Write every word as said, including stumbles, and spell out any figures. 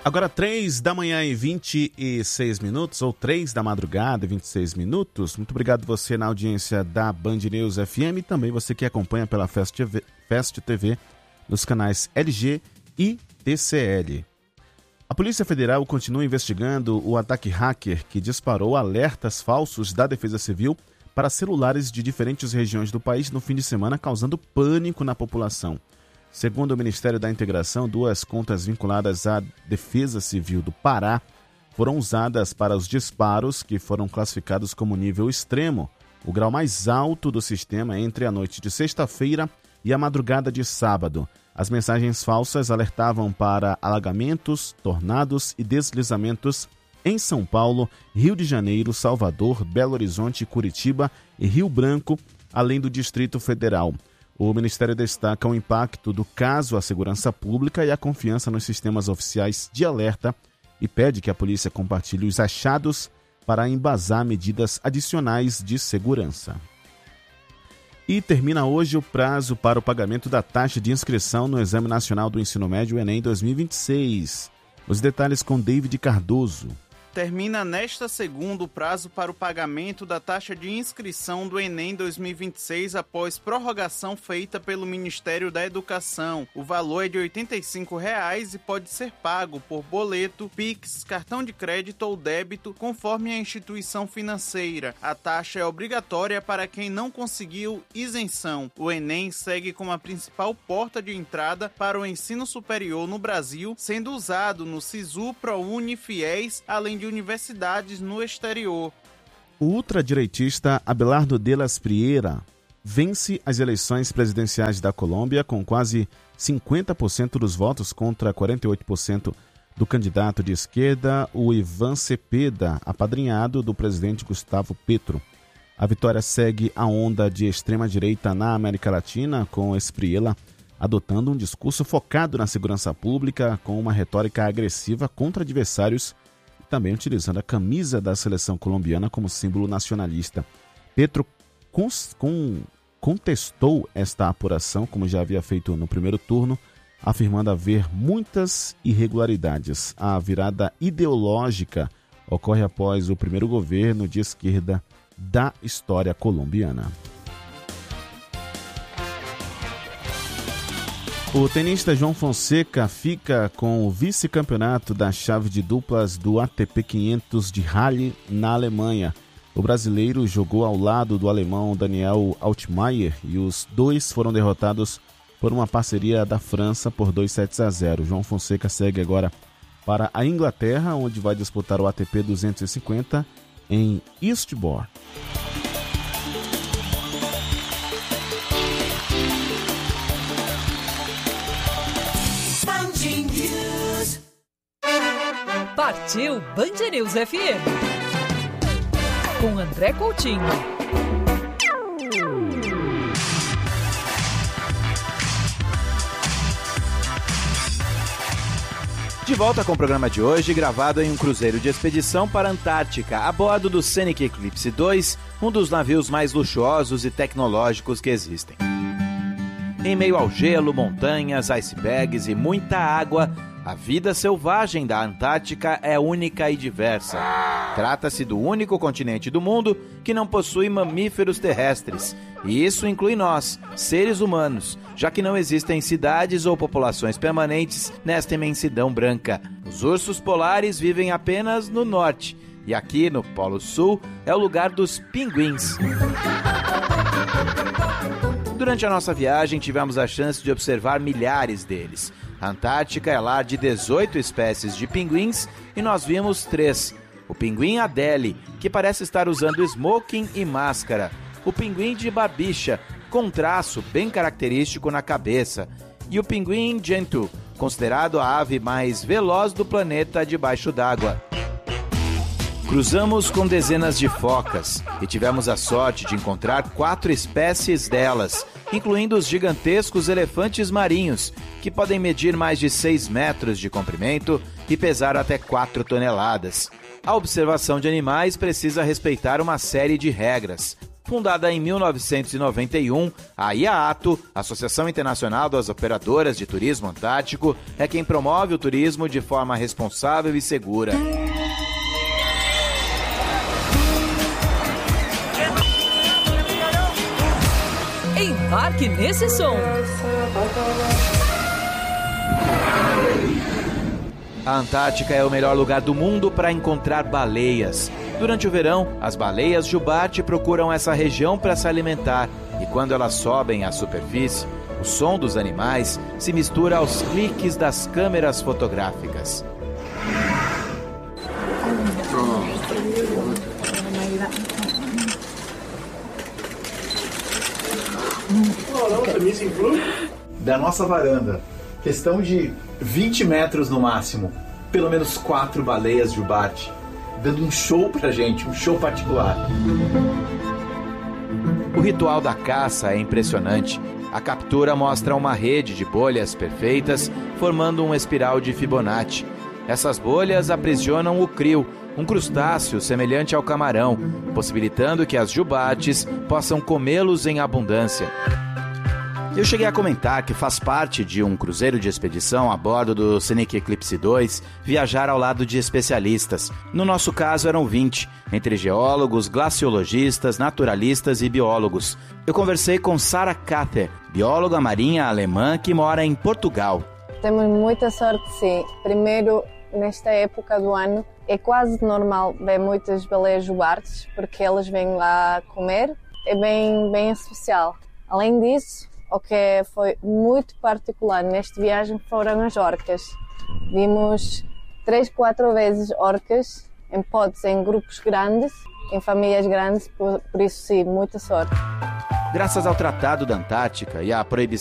Agora três da manhã e vinte e seis minutos, ou três da madrugada e vinte e seis minutos. Muito obrigado você na audiência da Band News F M e também você que acompanha pela Fest T V, Fest T V nos canais L G e T C L. A Polícia Federal continua investigando o ataque hacker que disparou alertas falsos da Defesa Civil para celulares de diferentes regiões do país no fim de semana, causando pânico na população. Segundo o Ministério da Integração, duas contas vinculadas à Defesa Civil do Pará foram usadas para os disparos que foram classificados como nível extremo, o grau mais alto do sistema entre a noite de sexta-feira e a madrugada de sábado. As mensagens falsas alertavam para alagamentos, tornados e deslizamentos em São Paulo, Rio de Janeiro, Salvador, Belo Horizonte, Curitiba e Rio Branco, além do Distrito Federal. O Ministério destaca o impacto do caso à segurança pública e a confiança nos sistemas oficiais de alerta e pede que a polícia compartilhe os achados para embasar medidas adicionais de segurança. E termina hoje o prazo para o pagamento da taxa de inscrição no Exame Nacional do Ensino Médio Enem dois mil e vinte e seis. Os detalhes com David Cardoso. Termina nesta segunda o prazo para o pagamento da taxa de inscrição do Enem dois mil e vinte e seis após prorrogação feita pelo Ministério da Educação. O valor é de oitenta e cinco reais e pode ser pago por boleto, Pix, cartão de crédito ou débito, conforme a instituição financeira. A taxa é obrigatória para quem não conseguiu isenção. O Enem segue como a principal porta de entrada para o ensino superior no Brasil, sendo usado no SISU, ProUni, FIES, além de universidades no exterior. O ultradireitista Abelardo de las Prieira vence as eleições presidenciais da Colômbia com quase cinquenta por cento dos votos contra quarenta e oito por cento do candidato de esquerda, o Iván Cepeda, apadrinhado do presidente Gustavo Petro. A vitória segue a onda de extrema-direita na América Latina, com Espriella adotando um discurso focado na segurança pública, com uma retórica agressiva contra adversários, também utilizando a camisa da seleção colombiana como símbolo nacionalista. Petro cons- com- contestou esta apuração, como já havia feito no primeiro turno, afirmando haver muitas irregularidades. A virada ideológica ocorre após o primeiro governo de esquerda da história colombiana. O tenista João Fonseca fica com o vice-campeonato da chave de duplas do A T P quinhentos de Halle na Alemanha. O brasileiro jogou ao lado do alemão Daniel Altmaier e os dois foram derrotados por uma parceria da França por dois sets a zero. João Fonseca segue agora para a Inglaterra, onde vai disputar o A T P duzentos e cinquenta em Eastbourne. Partiu Band News F M com André Coutinho. De volta com o programa de hoje, gravado em um cruzeiro de expedição para a Antártica, a bordo do Scenic Eclipse dois, um dos navios mais luxuosos e tecnológicos que existem. Em meio ao gelo, montanhas, icebergs e muita água, a vida selvagem da Antártica é única e diversa. Trata-se do único continente do mundo que não possui mamíferos terrestres. E isso inclui nós, seres humanos, já que não existem cidades ou populações permanentes nesta imensidão branca. Os ursos polares vivem apenas no norte. E aqui no Polo Sul é o lugar dos pinguins. Durante a nossa viagem tivemos a chance de observar milhares deles. A Antártica é lar de dezoito espécies de pinguins e nós vimos três. O pinguim Adélie, que parece estar usando smoking e máscara. O pinguim de barbicha, com um traço bem característico na cabeça. E o pinguim Gentoo, considerado a ave mais veloz do planeta debaixo d'água. Cruzamos com dezenas de focas e tivemos a sorte de encontrar quatro espécies delas, incluindo os gigantescos elefantes marinhos, que podem medir mais de seis metros de comprimento e pesar até quatro toneladas. A observação de animais precisa respeitar uma série de regras. Fundada em mil novecentos e noventa e um, a I A A T O, Associação Internacional das Operadoras de Turismo Antártico, é quem promove o turismo de forma responsável e segura. Embarque nesse som. A Antártica é o melhor lugar do mundo para encontrar baleias. Durante o verão, as baleias jubarte procuram essa região para se alimentar e quando elas sobem à superfície, o som dos animais se mistura aos cliques das câmeras fotográficas. Da nossa varanda, questão de vinte metros no máximo, pelo menos quatro baleias jubarte, dando um show pra gente, um show particular. O ritual da caça é impressionante. A captura mostra uma rede de bolhas perfeitas, formando uma espiral de Fibonacci. Essas bolhas aprisionam o krill, um crustáceo semelhante ao camarão, possibilitando que as jubartes possam comê-los em abundância. Eu cheguei a comentar que faz parte de um cruzeiro de expedição a bordo do Scenic Eclipse dois viajar ao lado de especialistas. No nosso caso eram vinte, entre geólogos, glaciologistas, naturalistas e biólogos. Eu conversei com Sarah Cather, bióloga marinha alemã que mora em Portugal. Temos muita sorte, sim. Primeiro, nesta época do ano, é quase normal ver muitas baleias jubartes, porque elas vêm lá comer. É bem, bem especial. Além disso, o que foi muito particular nesta viagem foram as orcas. Vimos três, quatro vezes orcas em potes, em grupos grandes, em famílias grandes, por, por isso sim, muita sorte. Graças ao Tratado da Antártica e à proibição